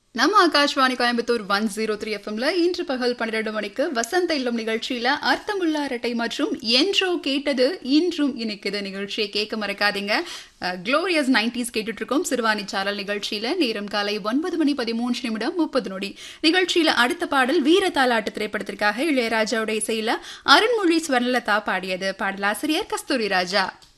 நம்ம ஆகாஷ்வாணி கோயம்புத்தூர் 103 எஃப்எம்ல இன்று பகல் 12 மணிக்கு வசந்த இல்லம் நிகழ்ச்சியில அர்த்தமுள்ள அரட்டை மற்றும் என்றோ கேட்டது இன்றும் இனிக்குது நிகழ்ச்சியை கேட்க மறக்காதீங்க. க்ளோரியஸ் 90s கேட்டுட்டு இருக்கோம் சிறுவாணி சாரல் நிகழ்ச்சியில. நேரம் காலை 9:13 நிகழ்ச்சியில அடுத்த பாடல் வீர தாலாட்டு திரைப்படத்திற்காக இளையராஜாவுடைய இசையில அருண்மொழி ஸ்வர்ணலதா பாடியது. பாடலாசிரியர் கஸ்தூரி ராஜா.